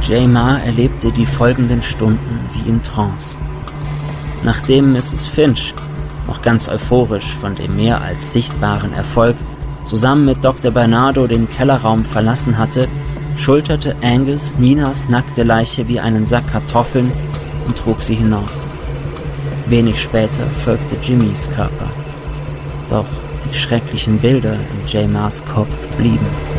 J. Ma erlebte die folgenden Stunden wie in Trance. Nachdem Mrs. Finch, noch ganz euphorisch von dem mehr als sichtbaren Erfolg, zusammen mit Dr. Bernardo den Kellerraum verlassen hatte, schulterte Angus Ninas nackte Leiche wie einen Sack Kartoffeln und trug sie hinaus. Wenig später folgte Jimmys Körper. Doch die schrecklichen Bilder in J. Ma's Kopf blieben.